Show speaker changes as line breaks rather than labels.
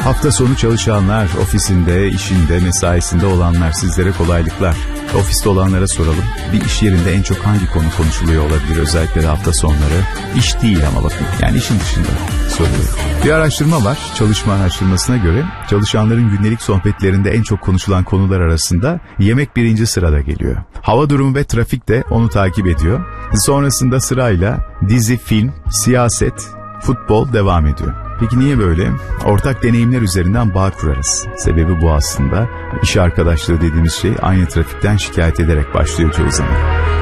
Hafta sonu çalışanlar, ofisinde, işinde, mesaisinde olanlar, sizlere kolaylıklar. Ofiste olanlara soralım. Bir iş yerinde en çok hangi konu konuşuluyor olabilir, özellikle de hafta sonları? İş değil ama bakın, yani işin dışında soruyorum. Bir araştırma var. Çalışma araştırmasına göre çalışanların gündelik sohbetlerinde en çok konuşulan konular arasında yemek birinci sırada geliyor. Hava durumu ve trafik de onu takip ediyor. Sonrasında sırayla dizi, film, siyaset, futbol devam ediyor. Peki niye böyle? Ortak deneyimler üzerinden bağ kurarız. Sebebi bu aslında. İş arkadaşlığı dediğimiz şey aynı trafikten şikayet ederek başlıyor çoğu zaman.